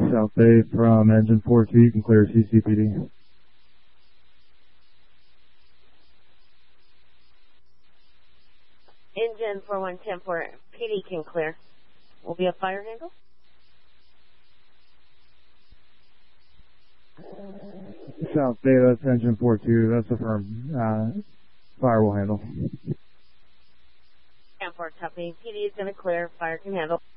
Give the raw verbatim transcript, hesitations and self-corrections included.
South Bay from engine four two, you can clear C C P D. Engine four one ten four, P D can clear. Will be a fire handle? South Bay, that's engine four two, that's a firm. Uh, fire will handle. ten four, copy. P D is going to clear, fire can handle.